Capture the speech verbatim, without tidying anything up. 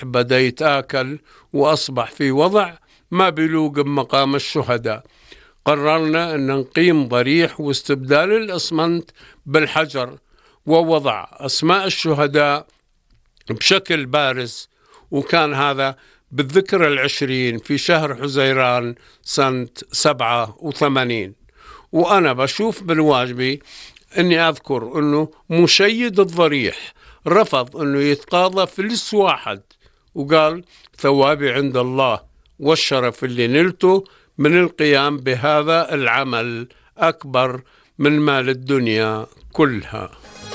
الضريح بدأ يتآكل وأصبح في وضع ما بيلوق بمقام الشهداء. قررنا أن نقيم ضريح واستبدال الإسمنت بالحجر، ووضع أسماء الشهداء بشكل بارز، وكان هذا بالذكرى العشرين في شهر حزيران سنة سبعة وثمانين. وأنا بشوف بالواجبي أني أذكر أنه مشيد الضريح رفض أنه يتقاضى فلس واحد، وقال ثوابي عند الله والشرف اللي نلته من القيام بهذا العمل أكبر من مال الدنيا كلها.